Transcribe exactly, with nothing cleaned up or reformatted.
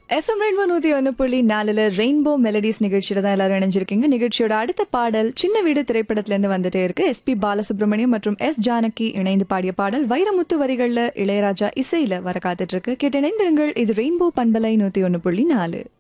FM rainbow நூத்தி ஒன்னு புள்ளி நாலுல ரெயின்போ மெலடிஸ் நிகழ்ச்சியில தான் எல்லாரும் இணைஞ்சிருக்கீங்க. நிகழ்ச்சியோட அடுத்த பாடல் சின்ன வீடு திரைப்படத்துல இருந்து வந்துட்டே இருக்கு. எஸ் பி பாலசுப்ரமணியம் மற்றும் எஸ் ஜானகி இணைந்து பாடிய பாடல் வைரமுத்து வரிகள்ல இளையராஜா இசையில வர காத்துட்டு இருக்கு. கேட்டு இணைந்திருங்கள். இது ரெயின்போ பண்பலை நூத்தி ஒன்னு புள்ளி நாலு.